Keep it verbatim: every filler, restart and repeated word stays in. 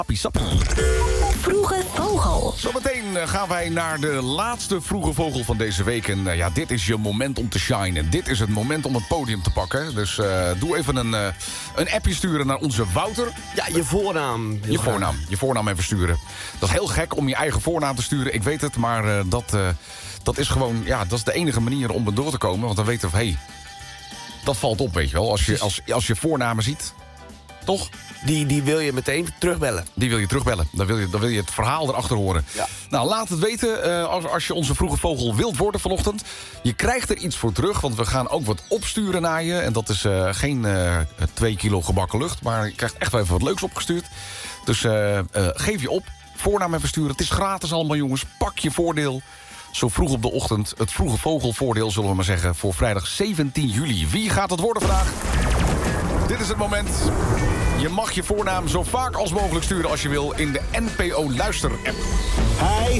Appie sappie. Vroege Vogel. Zometeen gaan wij naar de laatste Vroege Vogel van deze week. En uh, ja, dit is je moment om te shinen. Dit is het moment om het podium te pakken. Dus uh, doe even een, uh, een appje sturen naar onze Wouter. Ja, je voornaam. Je voornaam. Je voornaam even sturen. Dat is heel gek om je eigen voornaam te sturen. Ik weet het, maar uh, dat, uh, dat is gewoon... Ja, dat is de enige manier om er door te komen. Want dan weten we, hé, hey, dat valt op, weet je wel. Als je, als, als je voornamen ziet, toch? Die, die wil je meteen terugbellen. Die wil je terugbellen. Dan wil je, dan wil je het verhaal erachter horen. Ja. Nou, laat het weten uh, als, als je onze Vroege Vogel wilt worden vanochtend. Je krijgt er iets voor terug, want we gaan ook wat opsturen naar je. En dat is uh, geen uh, twee kilo gebakken lucht, maar je krijgt echt wel even wat leuks opgestuurd. Dus uh, uh, geef je op. Voornaam even sturen. Het is gratis allemaal, jongens. Pak je voordeel. Zo vroeg op de ochtend. Het Vroege Vogel voordeel, zullen we maar zeggen, voor vrijdag zeventien juli. Wie gaat het worden vandaag? Dit is het moment. Je mag je voornaam zo vaak als mogelijk sturen als je wil in de N P O Luister-app. Hij